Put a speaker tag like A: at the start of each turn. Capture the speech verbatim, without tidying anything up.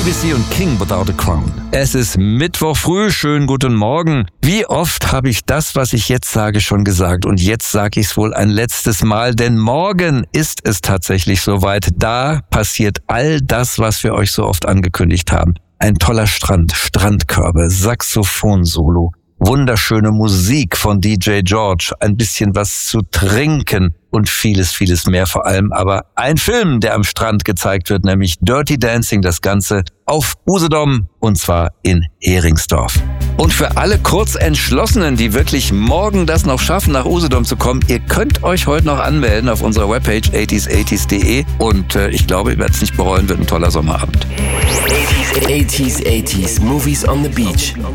A: A B C und King Without a Crown. Es ist Mittwoch früh, schönen guten Morgen. Wie oft habe ich das, was ich jetzt sage, schon gesagt? Und jetzt sage ich es wohl ein letztes Mal, denn morgen ist es tatsächlich soweit. Da passiert all das, was wir euch so oft angekündigt haben. Ein toller Strand, Strandkörbe, Saxophon-Solo, wunderschöne Musik von D J George, ein bisschen was zu trinken und vieles, vieles mehr vor allem. Aber ein Film, der am Strand gezeigt wird, nämlich Dirty Dancing, das Ganze auf Usedom und zwar in Heringsdorf. Und für alle Kurzentschlossenen, die wirklich morgen das noch schaffen, nach Usedom zu kommen, ihr könnt euch heute noch anmelden auf unserer Webpage achtzig achtzig punkt de und äh, ich glaube, ihr werdet es nicht bereuen, wird ein toller Sommerabend.
B: eighties, eighties, Movies on the Beach.